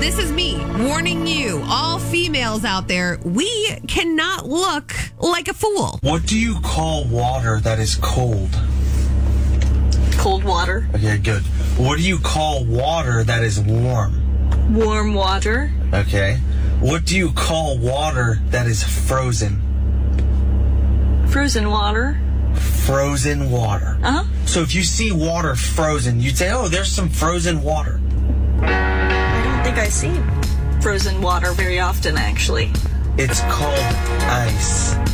this is me warning you, all females out there, we cannot look like a fool. What do you call water that is cold? Cold water. Okay, good. What do you call water that is warm? Warm water. Okay. What do you call water that is frozen? Frozen water. Frozen water. Uh-huh. So if you see water frozen, you'd say, oh, there's some frozen water. I don't think I see frozen water very often, actually. It's called ice.